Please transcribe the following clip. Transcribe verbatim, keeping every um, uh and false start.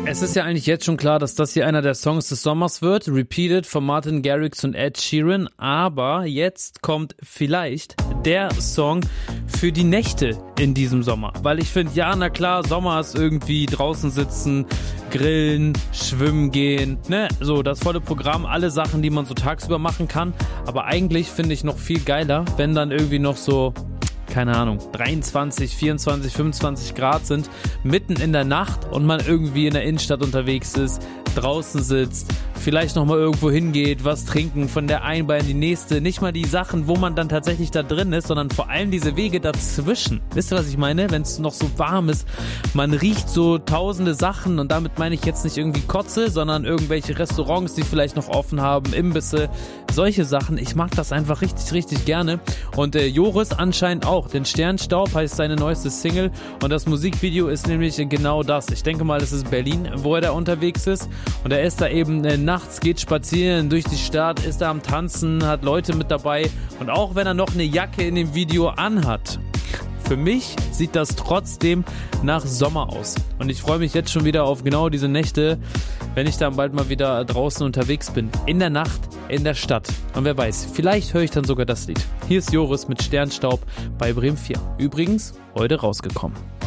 Es ist ja eigentlich jetzt schon klar, dass das hier einer der Songs des Sommers wird, Repeated von Martin Garrix und Ed Sheeran, aber jetzt kommt vielleicht der Song für die Nächte in diesem Sommer, weil ich finde, ja, na klar, Sommer ist irgendwie draußen sitzen, grillen, schwimmen gehen, ne, so das volle Programm, alle Sachen, die man so tagsüber machen kann, aber eigentlich finde ich noch viel geiler, wenn dann irgendwie noch so, keine Ahnung, dreiundzwanzig, vierundzwanzig, fünfundzwanzig Grad sind, mitten in der Nacht und man irgendwie in der Innenstadt unterwegs ist, draußen sitzt, vielleicht nochmal irgendwo hingeht, was trinken, von der einen Bar in die nächste, nicht mal die Sachen, wo man dann tatsächlich da drin ist, sondern vor allem diese Wege dazwischen. Wisst ihr, was ich meine? Wenn es noch so warm ist, man riecht so tausende Sachen und damit meine ich jetzt nicht irgendwie Kotze, sondern irgendwelche Restaurants, die vielleicht noch offen haben, Imbisse, solche Sachen. Ich mag das einfach richtig, richtig gerne und äh, Joris anscheinend auch, denn Sternstaub heißt seine neueste Single und das Musikvideo ist nämlich genau das. Ich denke mal, das ist Berlin, wo er da unterwegs ist und er ist da eben äh, nachts, geht spazieren durch die Stadt, ist da am Tanzen, hat Leute mit dabei und auch wenn er noch eine Jacke in dem Video anhat, für mich sieht das trotzdem nach Sommer aus. Und ich freue mich jetzt schon wieder auf genau diese Nächte, wenn ich dann bald mal wieder draußen unterwegs bin. In der Nacht, in der Stadt. Und wer weiß, vielleicht höre ich dann sogar das Lied. Hier ist Joris mit Sternstaub bei Bremen vier. Übrigens, heute rausgekommen.